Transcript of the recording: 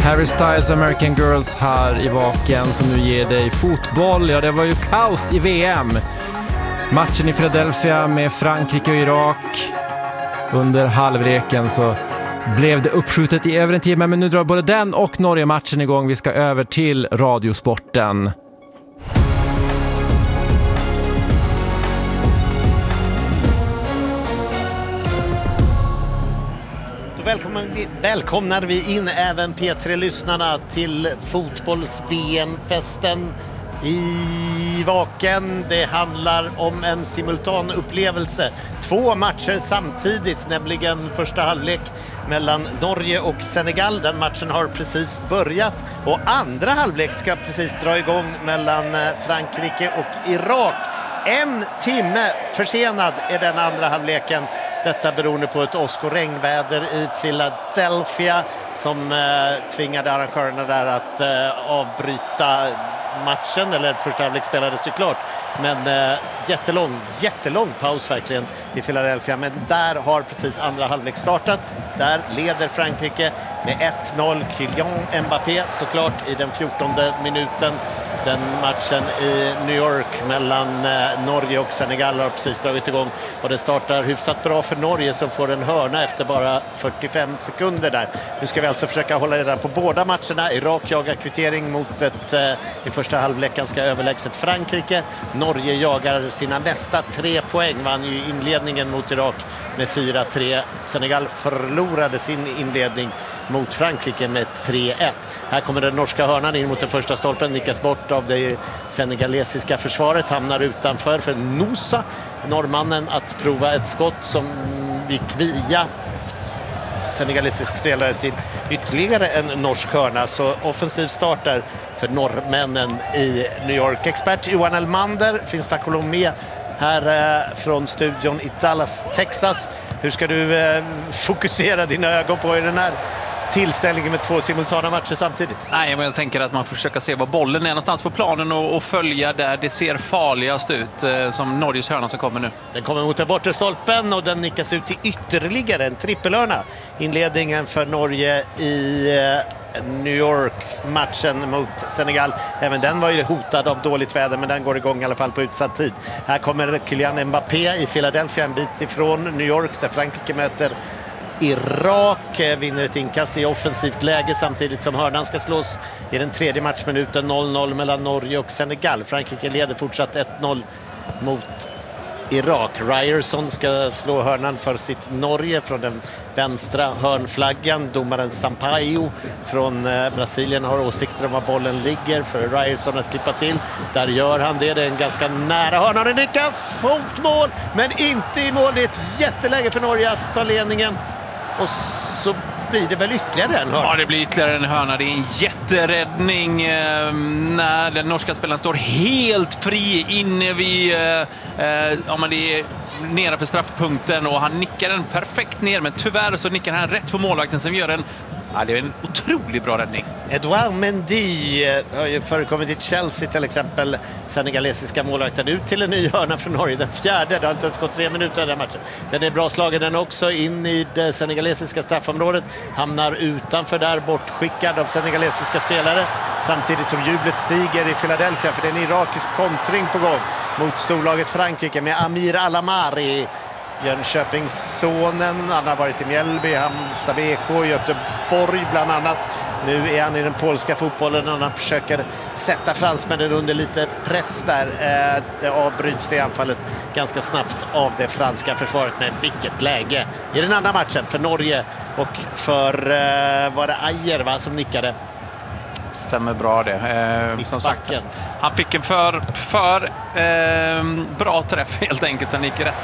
Harry Styles American Girls här i Vaken som nu ger dig fotboll. Ja, det var ju kaos i VM. Matchen i Philadelphia med Frankrike och Irak. Under halvleken så blev det uppskjutet i över en timme, men nu drar både den och Norge-matchen igång. Vi ska över till Radiosporten. Välkomnar vi in även P3-lyssnarna till fotbolls-VM-festen i Vaken. Det handlar om en simultan upplevelse. 2 matcher samtidigt, nämligen första halvlek mellan Norge och Senegal. Den matchen har precis börjat och andra halvlek ska precis dra igång mellan Frankrike och Irak. 1 timme försenad är den andra halvleken. Detta beroende på ett åsk-och-regnväder i Philadelphia som tvingade arrangörerna där att avbryta matchen, eller första halvlek spelades ju klart, men jättelång paus verkligen i Philadelphia, men där har precis andra halvlek startat. Där leder Frankrike med 1-0. Kylian Mbappé såklart i den 14:e minuten. Den matchen i New York mellan Norge och Senegal har precis dragit igång och det startar hyfsat bra för Norge som får en hörna efter bara 45 sekunder där. Nu ska vi alltså försöka hålla reda på båda matcherna. Irak jagar kvittering mot ett i första halvlek ganska överlägset Frankrike. Norge jagar sina nästa 3 poäng. Vann ju inledningen mot Irak med 4-3. Senegal förlorade sin inledning mot Frankrike med 3-1. Här kommer den norska hörnan in mot den första stolpen, nickas bort av det senegalesiska försvaret, hamnar utanför för Nusa, norrmannen, att prova ett skott som gick via senegalesisk spelare till ytterligare en norsk hörna. Så offensiv startar för norrmännen i New York. Expert Johan Elmander finns tack och lov med här från studion i Dallas, Texas. Hur ska du fokusera dina ögon på i den här tillställningen med 2 simultana matcher samtidigt? Nej, men jag tänker att man får försöka se var bollen är någonstans på planen och följa där det ser farligast ut, som Norges hörna som kommer nu. Den kommer mot den bortre stolpen och den nickas ut till ytterligare en trippelhörna. Inledningen för Norge i New York-matchen mot Senegal. Även den var ju hotad av dåligt väder, men den går igång i alla fall på utsatt tid. Här kommer Kylian Mbappé i Philadelphia, en bit ifrån New York där Frankrike möter Irak, vinner ett inkast i offensivt läge samtidigt som hörnan ska slås i den 3:e matchminuten. 0-0 mellan Norge och Senegal. Frankrike leder fortsatt 1-0 mot Irak. Ryerson ska slå hörnan för sitt Norge från den vänstra hörnflaggan. Domaren Sampaio från Brasilien har åsikter om var bollen ligger för Ryerson att klippa till. Där gör han det. Det är en ganska nära hörna. Det nickas mot mål, men inte i mål. Det är ett jätteläge för Norge att ta ledningen. Och så blir det väl ytterligare en hörna? Ja, det blir ytterligare en hörna. Det är en jätteräddning när den norska spelaren står helt fri inne vid men det är nere på straffpunkten och han nickar den perfekt ner, men tyvärr så nickar han rätt på målvakten som gör en... Ja, det är en otroligt bra räddning. Edouard Mendy har ju förekommit i Chelsea till exempel, senegalesiska målvakten, ut till en ny hörna från Norge, den 4:e. Det har inte ens gått 3 minuter i den matchen. Den är bra slagen den också, in i det senegalesiska straffområdet, hamnar utanför där, bortskickad av senegalesiska spelare, samtidigt som jublet stiger i Philadelphia för det är en irakisk kontring på gång mot storlaget Frankrike med Amir Alamari, Jönköpingssonen. Han har varit i Mjällby, Halmstad BK, Göteborg bland annat. Nu är han i den polska fotbollen och han försöker sätta fransmännen under lite press där. Det avbryts det anfallet ganska snabbt av det franska försvaret. Men vilket läge i den andra matchen för Norge och för var det Ajer som nickade? Stämmer bra det. Som sagt, han fick en för bra träff helt enkelt, så han gick rätt